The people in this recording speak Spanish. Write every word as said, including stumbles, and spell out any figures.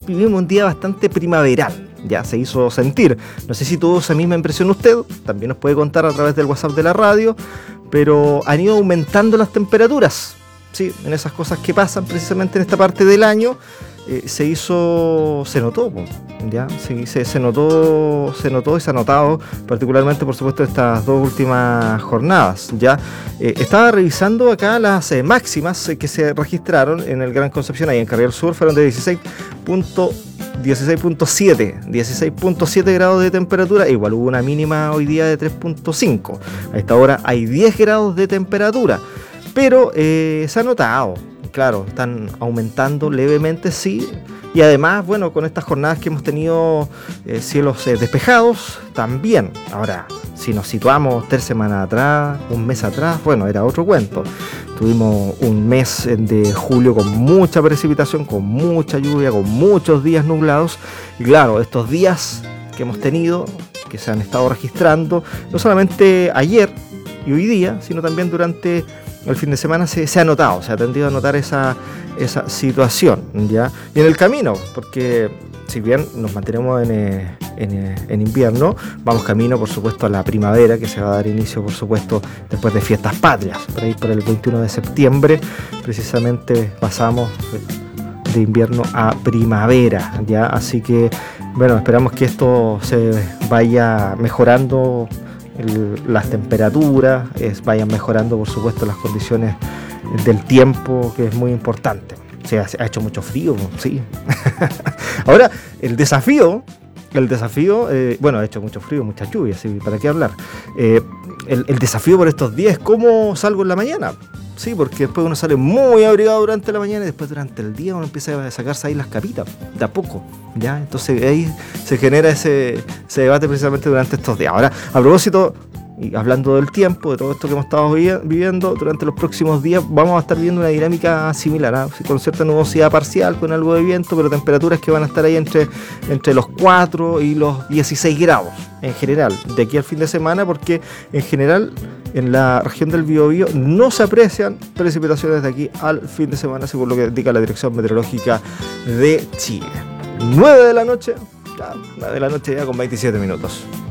vivimos un día bastante primaveral. Ya se hizo sentir. No sé si tuvo esa misma impresión usted, también nos puede contar a través del WhatsApp de la radio, pero han ido aumentando las temperaturas, sí, en esas cosas que pasan precisamente en esta parte del año. Eh, se hizo, se notó, ya, se, se, se notó, se notó y se ha notado, particularmente por supuesto estas dos últimas jornadas, ya. Eh, estaba revisando acá las eh, máximas eh, que se registraron en el Gran Concepción, ahí en Carriel Sur, fueron de dieciséis punto siete grados de temperatura. Igual hubo una mínima hoy día de tres punto cinco. A esta hora hay diez grados de temperatura, pero eh, se ha notado, claro, están aumentando levemente, sí. Y además, bueno, con estas jornadas que hemos tenido eh, cielos eh, despejados, también. Ahora, si nos situamos tres semanas atrás, un mes atrás, bueno, era otro cuento. Tuvimos un mes de julio con mucha precipitación, con mucha lluvia, con muchos días nublados. Y claro, estos días que hemos tenido, que se han estado registrando, no solamente ayer y hoy día, sino también durante el fin de semana se, se ha notado, se ha tendido a notar esa, esa situación, ¿ya? Y en el camino, porque si bien nos mantenemos en, en, en invierno, vamos camino, por supuesto, a la primavera, que se va a dar inicio, por supuesto, después de fiestas patrias. Por ahí, por el veintiuno de septiembre, precisamente pasamos de invierno a primavera, ¿ya? Así que, bueno, esperamos que esto se vaya mejorando, el, las temperaturas, es, vayan mejorando, por supuesto, las condiciones del tiempo, que es muy importante. Se ha, se ha hecho mucho frío, sí. Ahora, el desafío, el desafío, eh, bueno, ha hecho mucho frío, mucha lluvia, sí, ¿para qué hablar? Eh, el, el desafío por estos días es cómo salgo en la mañana, sí, porque después uno sale muy abrigado durante la mañana y después durante el día uno empieza a sacarse ahí las capitas, de a poco, ¿ya? Entonces ahí se genera ese, ese debate precisamente durante estos días. Ahora, a propósito, y hablando del tiempo, de todo esto que hemos estado viviendo durante los próximos días, vamos a estar viendo una dinámica similar, ¿eh? Con cierta nubosidad parcial, con algo de viento, pero temperaturas que van a estar ahí entre, entre los cuatro y los dieciséis grados en general, de aquí al fin de semana, porque en general en la región del Biobío no se aprecian precipitaciones de aquí al fin de semana, según lo que indica la Dirección Meteorológica de Chile. nueve de la noche, ya, nueve de la noche ya con veintisiete minutos.